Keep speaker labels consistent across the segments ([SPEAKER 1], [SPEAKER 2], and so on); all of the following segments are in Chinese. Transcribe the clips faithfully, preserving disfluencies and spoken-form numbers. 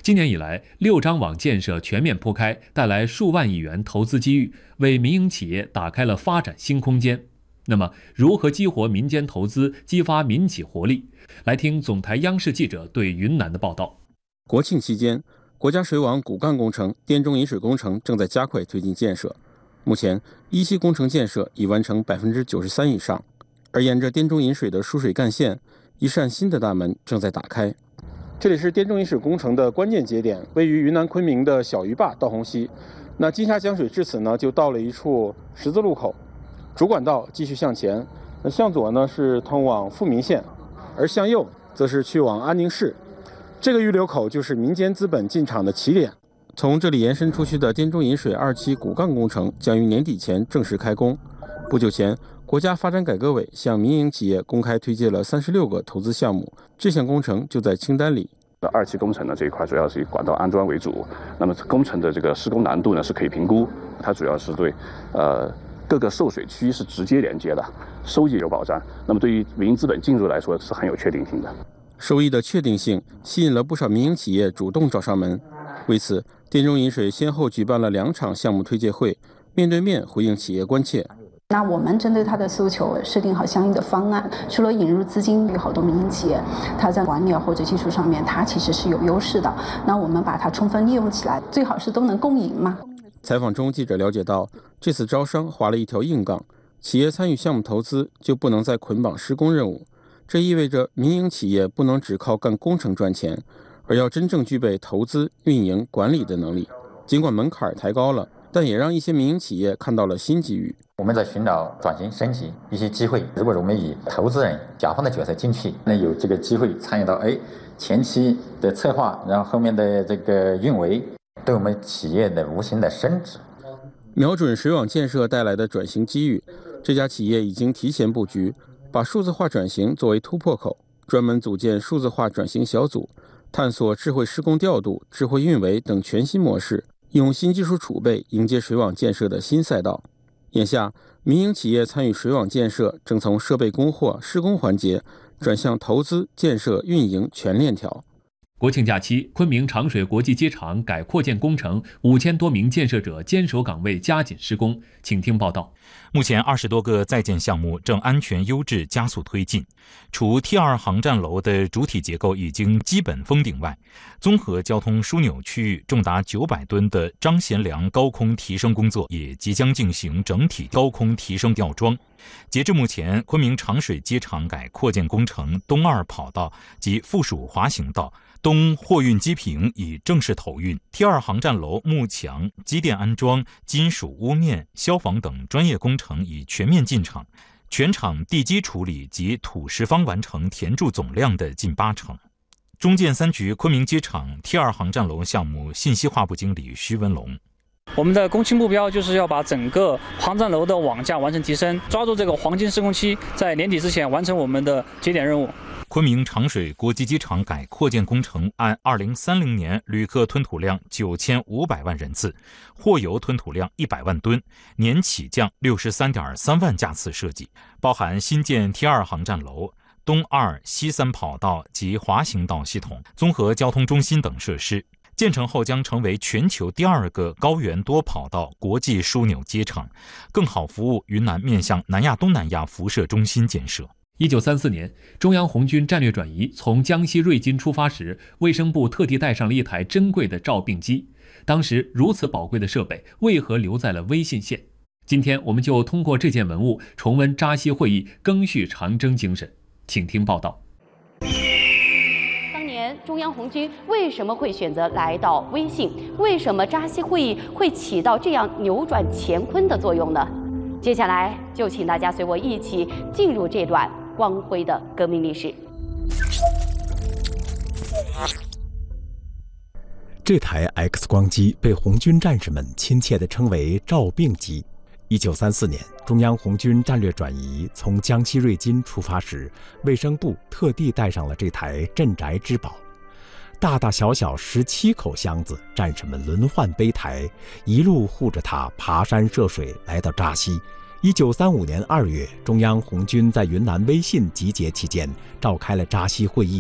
[SPEAKER 1] 今年以来，六张网建设全面铺开，带来数万亿元投资机遇，为民营企业打开了发展新空间。那么，如何激活民间投资，激发民企活力？来听总台央视记者对云南的报道。
[SPEAKER 2] 国庆期间，国家水网骨干工程滇中引水工程正在加快推进建设。目前，一期工程建设已完成百分之九十三以上，而沿着滇中引水的输水干线，一扇新的大门正在打开。这里是滇中引水工程的关键节点，位于云南昆明的小鱼坝道洪溪。那金沙江水至此呢，就到了一处十字路口。主管道继续向前，那向左呢是通往富民县，而向右则是去往安宁市。这个预留口就是民间资本进场的起点。从这里延伸出去的滇中引水二期骨干工程将于年底前正式开工。不久前，国家发展改革委向民营企业公开推介了三十六个投资项目，这项工程就在清单里。
[SPEAKER 3] 二期工程呢这一块主要是以管道安装为主，那么工程的这个施工难度呢是可以评估，它主要是对呃各个受水区是直接连接的，收益有保障。那么对于民营资本进入来说是很有确定性的。
[SPEAKER 2] 收益的确定性吸引了不少民营企业主动找上门。为此，滇中引水先后举办了两场项目推介会，面对面回应企业关切。
[SPEAKER 4] 那我们针对他的诉求设定好相应的方案，除了引入资金，有好多民营企业，它在管理或者技术上面，它其实是有优势的。那我们把它充分利用起来，最好是都能共赢嘛。
[SPEAKER 2] 采访中，记者了解到，这次招商划了一条硬杠，企业参与项目投资就不能再捆绑施工任务。这意味着民营企业不能只靠干工程赚钱，而要真正具备投资、运营、管理的能力。尽管门槛抬高了，但也让一些民营企业看到了新机遇。
[SPEAKER 5] 我们在寻找转型升级一些机会，如果我们以投资人、甲方的角色进去，那有这个机会参与到哎前期的策划，然后后面的这个运维，对我们企业的无形的升值。
[SPEAKER 2] 瞄准水网建设带来的转型机遇，这家企业已经提前布局，把数字化转型作为突破口，专门组建数字化转型小组，探索智慧施工调度、智慧运维等全新模式，用新技术储备迎接水网建设的新赛道。眼下，民营企业参与水网建设，正从设备供货、施工环节转向投资、建设、运营全链条。
[SPEAKER 1] 国庆假期，昆明长水国际机场改扩建工程，五千多名建设者坚守岗位，加紧施工。请听报道。
[SPEAKER 6] 目前二十多个在建项目正安全优质加速推进。除 T 二 航站楼的主体结构已经基本封顶外，综合交通枢纽区域重达九百吨的张贤良高空提升工作也即将进行整体高空提升吊装。截至目前，昆明长水机场改扩建工程东二跑道及附属滑行道、东货运机坪已正式投运 ，T 二 航站楼幕墙、机电安装、金属屋面、消防等专业工程已全面进场，全场地基处理及土石方完成填筑总量的近八成。中建三局昆明机场 T 二 航站楼项目信息化部经理徐文龙。
[SPEAKER 7] 我们的工期目标就是要把整个航站楼的网架完成提升，抓住这个黄金施工期，在年底之前完成我们的节点任务。
[SPEAKER 6] 昆明长水国际机场改扩建工程按二零三零年旅客吞吐量九千五百万人次，货油吞吐量一百万吨，年起降六十三点三万架次设计，包含新建 T 二 航站楼、东二、西三跑道及滑行道系统、综合交通中心等设施。建成后将成为全球第二个高原多跑道国际枢纽机场，更好服务云南面向南亚东南亚辐射中心建设。
[SPEAKER 1] 一九三四年，中央红军战略转移从江西瑞金出发时，卫生部特地带上了一台珍贵的照病机。当时如此宝贵的设备，为何留在了微信县？今天我们就通过这件文物，重温扎西会议，赓续长征精神。请听报道。
[SPEAKER 8] 中央红军为什么会选择来到威信？为什么扎西会议会起到这样扭转乾坤的作用呢？接下来就请大家随我一起进入这段光辉的革命历史。
[SPEAKER 9] 这台 X 光机被红军战士们亲切地称为照病机。一九三四年，中央红军战略转移从江西瑞金出发时，卫生部特地带上了这台镇宅之宝。大大小小十七口箱子，战士们轮换背抬，一路护着它爬山涉水来到扎西。一九三五年二月，中央红军在云南威信集结期间召开了扎西会议，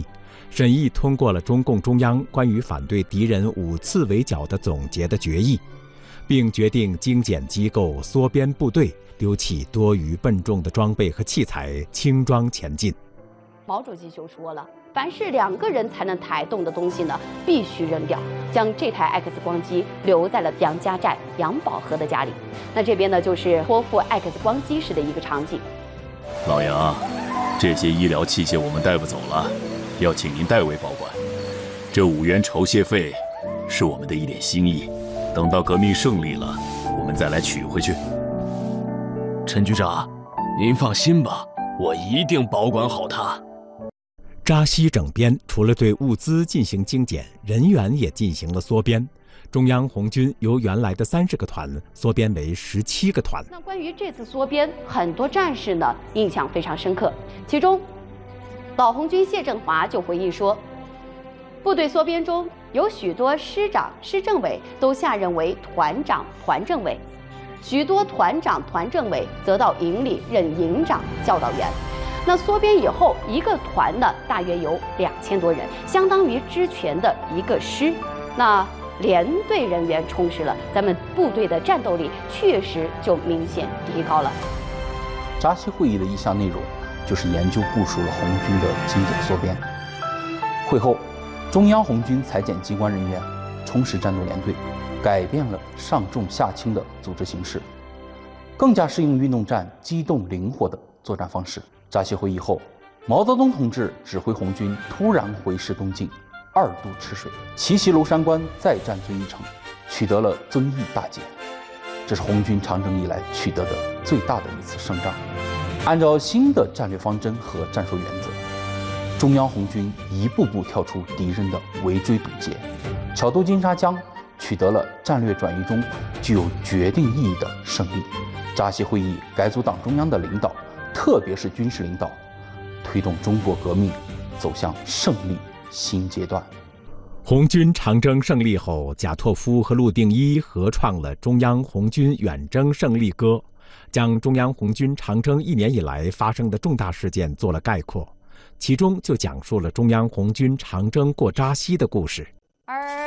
[SPEAKER 9] 审议通过了中共中央关于反对敌人五次围剿的总结的决议，并决定精简机构、缩编部队，丢弃多余笨重的装备和器材，轻装前进。
[SPEAKER 8] 毛主席就说了，凡是两个人才能抬动的东西呢，必须扔掉，将这台 X 光机留在了杨家寨杨宝和的家里。那这边呢，就是托付 X 光机时的一个场景。
[SPEAKER 10] 老杨，这些医疗器械我们带不走了，要请您代为保管。这五元酬谢费是我们的一点心意，等到革命胜利了，我们再来取回去。
[SPEAKER 11] 陈局长，您放心吧，我一定保管好它。
[SPEAKER 9] 扎西整编除了对物资进行精简，人员也进行了缩编。中央红军由原来的三十个团缩编为十七个团。
[SPEAKER 8] 那关于这次缩编，很多战士呢印象非常深刻。其中，老红军谢振华就回忆说，部队缩编中有许多师长、师政委都下任为团长、团政委，许多团长、团政委则到营里任营长、教导员。那缩编以后，一个团呢大约有两千多人，相当于之前的一个师。那连队人员充实了，咱们部队的战斗力确实就明显提高了。
[SPEAKER 12] 扎西会议的一项内容就是研究部署了红军的精简缩编。会后，中央红军裁减机关人员，充实战斗连队，改变了上重下轻的组织形式，更加适应运动战机动灵活的作战方式。扎西会议后，毛泽东同志指挥红军突然回师东进，二度吃水，奇袭娄山关，再战遵义城，取得了遵义大捷。这是红军长征以来取得的最大的一次胜仗。按照新的战略方针和战术原则，中央红军一步步跳出敌人的围追堵截，巧渡金沙江，取得了战略转移中具有决定意义的胜利。扎西会议改组党中央的领导，特别是军事领导，推动中国革命走向胜利新阶段。
[SPEAKER 9] 红军长征胜利后，贾拓夫和陆定一合创了中央红军远征胜利歌，将中央红军长征一年以来发生的重大事件做了概括，其中就讲述了中央红军长征过扎西的故事。
[SPEAKER 8] 而